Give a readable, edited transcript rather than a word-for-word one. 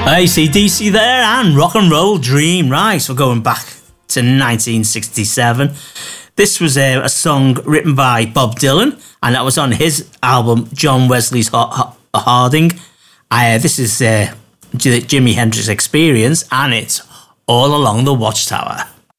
AC/DC there and Rock and Roll Dream. Right, so going back to 1967. This was a song written by Bob Dylan, and that was on his album John Wesley's Harding. This is Jimi Hendrix Experience, and it's All Along the Watchtower.